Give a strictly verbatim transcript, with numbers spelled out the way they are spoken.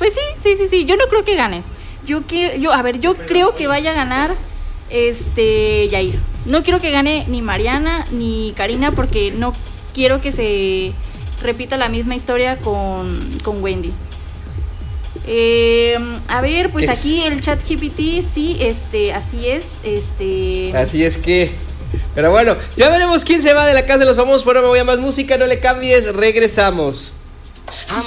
Pues sí, sí, sí, sí. Yo no creo que gane. Yo que, yo, a ver, yo creo que vaya a ganar este Yair. No quiero que gane ni Mariana ni Karina porque no quiero que se repita la misma historia con, con Wendy. Eh, a ver, pues es... aquí el chat G P T, sí, este, así es, este. Así es que. Pero bueno, ya veremos quién se va de la casa de los famosos. Pero me voy a más música, no le cambies, regresamos.